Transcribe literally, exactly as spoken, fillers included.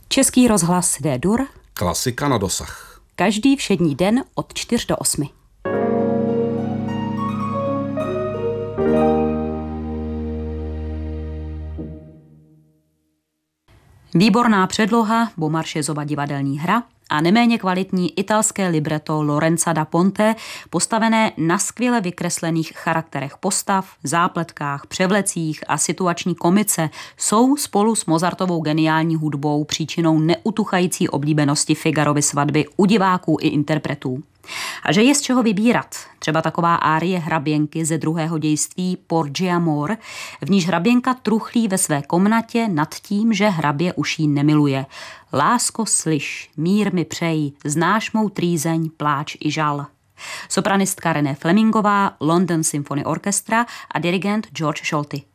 Český rozhlas D-dur. Klasika na dosah. Každý všední den od čtyř do osmi. Výborná předloha, Beaumarchezova divadelní hra a neméně kvalitní italské libreto Lorenza da Ponte, postavené na skvěle vykreslených charakterech postav, zápletkách, převlecích a situační komice, jsou spolu s Mozartovou geniální hudbou příčinou neutuchající oblíbenosti Figarovy svatby u diváků i interpretů. A že je z čeho vybírat, třeba taková árie hraběnky ze druhého dějství Porgy Amor, v níž hraběnka truchlí ve své komnatě nad tím, že hrabě už jí nemiluje. Lásko, slyš, mír mi přej, znáš mou trýzeň, pláč i žal. Sopranistka René Flemingová, London Symphony Orchestra a dirigent George Scholti.